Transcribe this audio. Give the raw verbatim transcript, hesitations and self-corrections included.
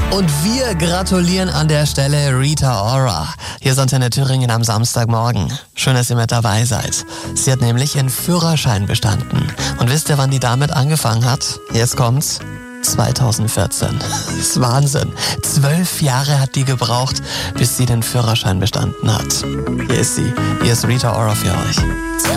Und wir gratulieren an der Stelle Rita Ora. Hier ist Antenne Thüringen am Samstagmorgen. Schön, dass ihr mit dabei seid. Sie hat nämlich ihren Führerschein bestanden. Und wisst ihr, wann die damit angefangen hat? Jetzt kommt's. zweitausendvierzehn. Das ist Wahnsinn. Zwölf Jahre hat die gebraucht, bis sie den Führerschein bestanden hat. Hier ist sie. Hier ist Rita Ora für euch.